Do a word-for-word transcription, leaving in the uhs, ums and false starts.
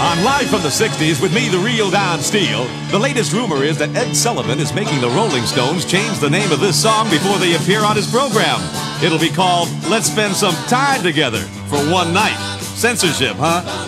On Live from the sixties with me, the real Don Steele, the latest rumor is that Ed Sullivan is making the Rolling Stones change the name of this song before they appear on his program. It'll be called Let's Spend Some Time Together for One Night. Censorship, huh?